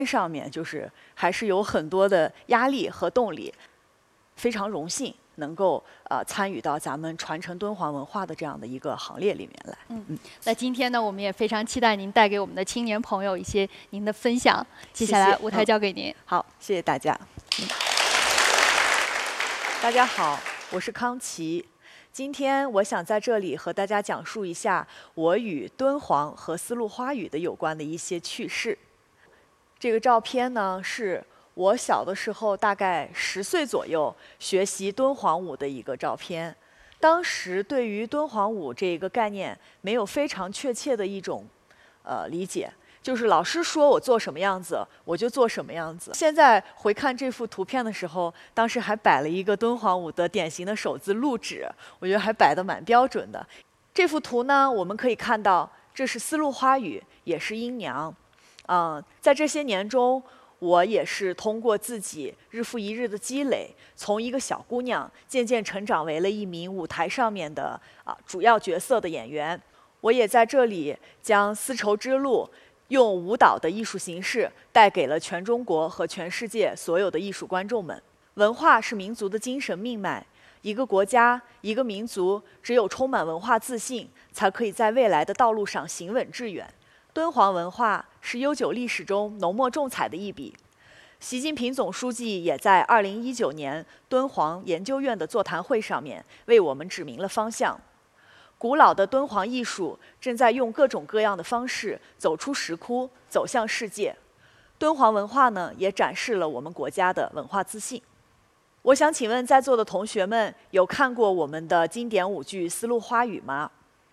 上面就是还是有很多的压力和动力，非常荣幸能够参与到咱们传承敦煌文化的这样的一个行列里面来。 那今天呢，我们也非常期待您带给我们的青年朋友一些您的分享。接下来舞台交给您。 好，谢谢大家。大家好，我是康琪。今天我想在这里和大家讲述一下我与敦煌和丝路花语的有关的一些趣事。这个照片呢，是我小的时候大概10岁左右学习敦煌舞的一个照片。当时对于敦煌舞这个概念没有非常确切的一种理解，就是老师说我做什么样子我就做什么样子。现在回看这幅图片的时候，当时还摆了一个敦煌舞的典型的手字录指，我觉得还摆得蛮标准的。这幅图呢，我们可以看到这是丝路花语，也是阴娘。在这些年中，我也是通过自己日复一日的积累，从一个小姑娘渐渐成长为了一名舞台上面的主要角色的演员。我也在这里将丝绸之路用舞蹈的艺术形式带给了全中国和全世界所有的艺术观众们。文化是民族的精神命脉，一个国家、一个民族只有充满文化自信，才可以在未来的道路上行稳致远。敦煌文化是悠久历史中浓墨重彩的一笔。习近平总书记也在2019年敦煌研究院的座谈会上面为我们指明了方向。古老的敦煌艺术正在用各种各样的方式走出石窟，走向世界。敦煌文化呢，也展示了我们国家的文化自信。我想请问在座的同学们，有看过我们的经典舞剧《丝路花语》吗？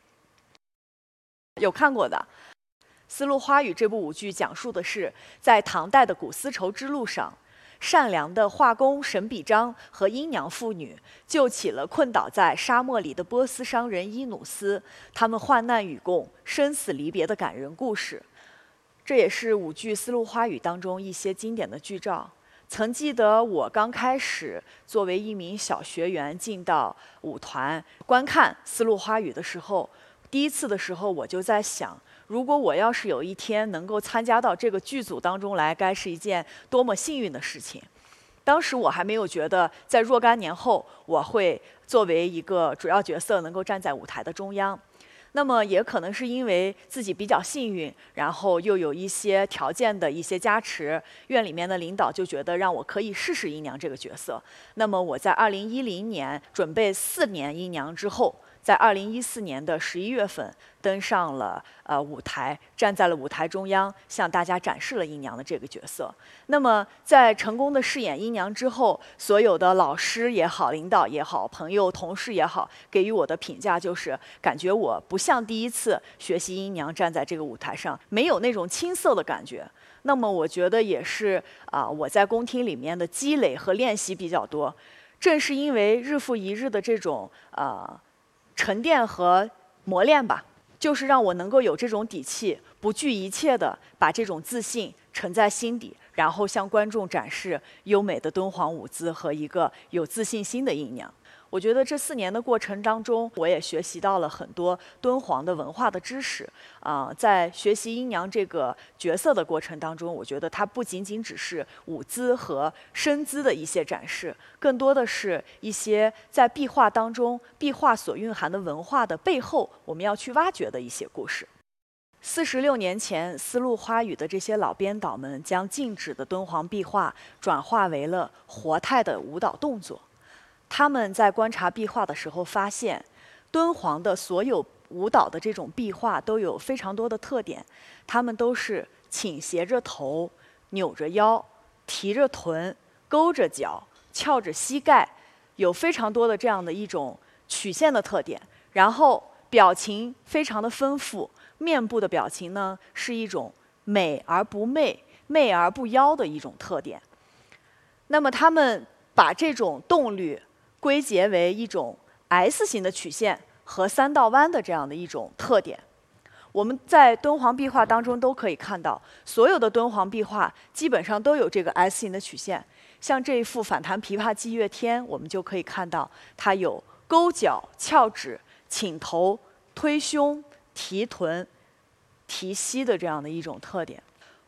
有看过的。《丝路花语》这部舞剧讲述的是，在唐代的古丝绸之路上，善良的画工沈笔章和阴娘妇女救起了困倒在沙漠里的波斯商人伊努斯，他们患难与共、生死离别的感人故事。这也是舞剧《丝路花语》当中一些经典的剧照。曾记得我刚开始作为一名小学员进到舞团观看《丝路花语》的时候，第一次的时候我就在想，如果我要是有一天能够参加到这个剧组当中来，该是一件多么幸运的事情。当时我还没有觉得在若干年后我会作为一个主要角色能够站在舞台的中央。那么也可能是因为自己比较幸运，然后又有一些条件的一些加持，院里面的领导就觉得让我可以试试阴娘这个角色。那么我在2010年准备4年阴娘之后，在2014年的11月份登上了舞台，站在了舞台中央，向大家展示了阴娘的这个角色。那么在成功的饰演阴娘之后，所有的老师也好、领导也好、朋友、同事也好，给予我的评价就是感觉我不像第一次学习阴娘站在这个舞台上，没有那种青涩的感觉。那么我觉得也是我在宫廷里面的积累和练习比较多，正是因为日复一日的这种沉淀和磨练吧，就是让我能够有这种底气，不惧一切的把这种自信沉在心底，然后向观众展示优美的敦煌舞姿和一个有自信心的阴娘。我觉得这4年的过程当中，我也学习到了很多敦煌的文化的知识。在学习阴娘这个角色的过程当中，我觉得它不仅仅只是舞姿和身姿的一些展示，更多的是一些在壁画当中，壁画所蕴含的文化的背后，我们要去挖掘的一些故事。46年前，丝路花语的这些老编导们将静止的敦煌壁画转化为了活态的舞蹈动作。他们在观察壁画的时候发现，敦煌的所有舞蹈的这种壁画都有非常多的特点，他们都是倾斜着头、扭着腰、提着臀、勾着脚、翘着膝盖，有非常多的这样的一种曲线的特点。然后表情非常的丰富，面部的表情呢是一种美而不媚、媚而不妖的一种特点。那么他们把这种动律归结为一种 S 型的曲线和3道弯的这样的一种特点。我们在敦煌壁画当中都可以看到，所有的敦煌壁画基本上都有这个 S 型的曲线。像这一幅反弹琵琶祭月天，我们就可以看到它有勾脚、翘指、倾头、推胸、提臀、提膝的这样的一种特点。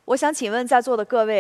我想请问在座的各位。